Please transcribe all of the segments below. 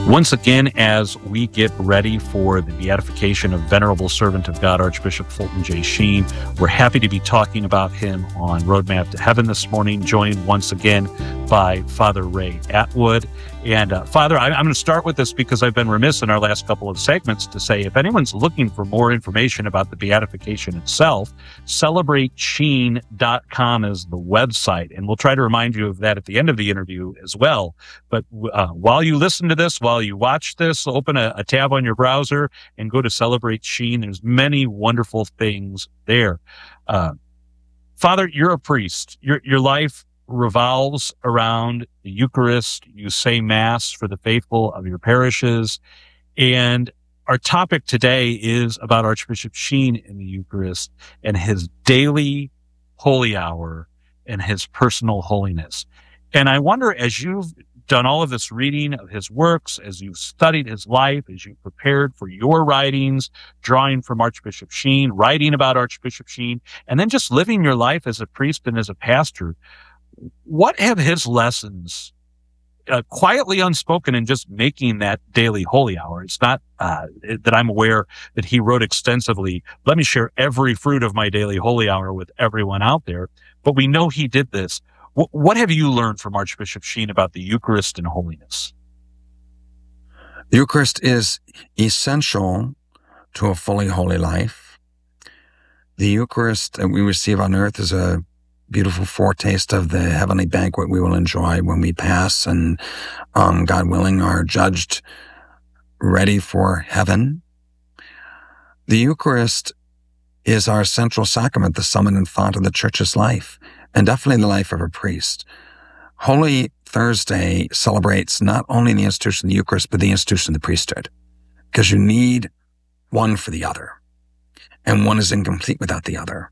Once again, as we get ready for the beatification of Venerable Servant of God, Archbishop Fulton J. Sheen, we're happy to be talking about him on Roadmap to Heaven this morning, joined once again by Father Ray Atwood. And Father, I'm going to start with this because I've been remiss in our last couple of segments to say, if anyone's looking for more information about the beatification itself, CelebrateSheen.com is the website. And we'll try to remind you of that at the end of the interview as well. But while you listen to this, while you watch this, open a tab on your browser and go to Celebrate Sheen. There's many wonderful things there. Father, you're a priest. Your life revolves around the Eucharist. You say Mass for the faithful of your parishes. And our topic today is about Archbishop Sheen in the Eucharist and his daily holy hour and his personal holiness. And I wonder, as you've done all of this reading of his works, as you've studied his life, as you've prepared for your writings, drawing from Archbishop Sheen, writing about Archbishop Sheen, and then just living your life as a priest and as a pastor, what have his lessons, quietly unspoken and just making that daily holy hour? It's not that I'm aware that he wrote extensively, let me share every fruit of my daily holy hour with everyone out there, but we know he did this. What have you learned from Archbishop Sheen about the Eucharist and holiness? The Eucharist is essential to a fully holy life. The Eucharist that we receive on earth is a beautiful foretaste of the heavenly banquet we will enjoy when we pass and, God willing, are judged ready for heaven. The Eucharist is our central sacrament, the summit and font of the Church's life, and definitely the life of a priest. Holy Thursday celebrates not only the institution of the Eucharist, but the institution of the priesthood, because you need one for the other, and one is incomplete without the other.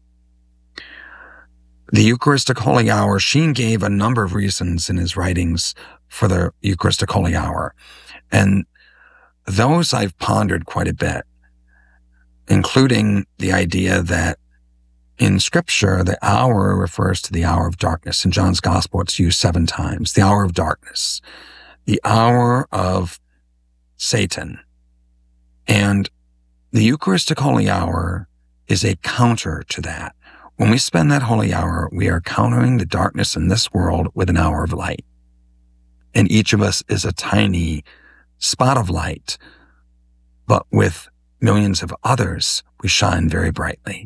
The Eucharistic Holy Hour, Sheen gave a number of reasons in his writings for the Eucharistic Holy Hour, and those I've pondered quite a bit, including the idea that in Scripture, the hour refers to the hour of darkness. In John's Gospel, it's used 7 times. The hour of darkness, the hour of Satan. And the Eucharistic Holy Hour is a counter to that. When we spend that holy hour, we are countering the darkness in this world with an hour of light. And each of us is a tiny spot of light, but with millions of others, we shine very brightly.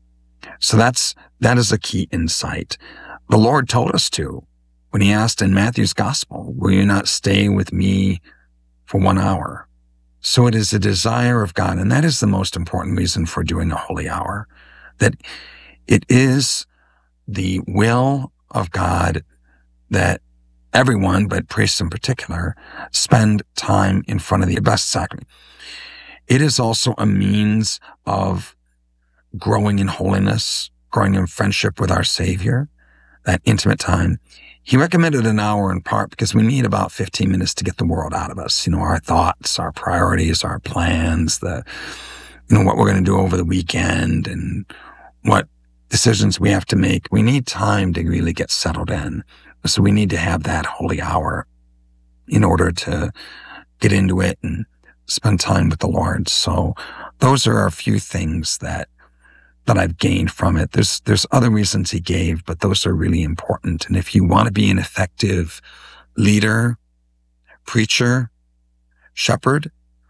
So that is a key insight. The Lord told us to when he asked in Matthew's Gospel, will you not stay with me for 1 hour? So it is a desire of God, and that is the most important reason for doing a holy hour, that it is the will of God that everyone, but priests in particular, spend time in front of the Blessed Sacrament. It is also a means of growing in holiness, growing in friendship with our Savior, that intimate time. He recommended an hour in part because we need about 15 minutes to get the world out of us. Our thoughts, our priorities, our plans, what we're going to do over the weekend and what decisions we have to make. We need time to really get settled in. So we need to have that holy hour in order to get into it and spend time with the Lord. So those are a few things that I've gained from it. There's other reasons he gave, but those are really important. And if you want to be an effective leader, preacher, shepherd,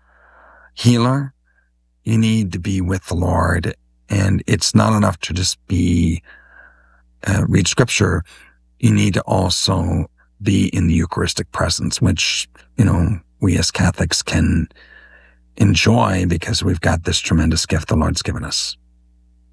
healer, you need to be with the Lord. And it's not enough to just read Scripture. You need to also be in the Eucharistic presence, which, we as Catholics can enjoy because we've got this tremendous gift the Lord's given us.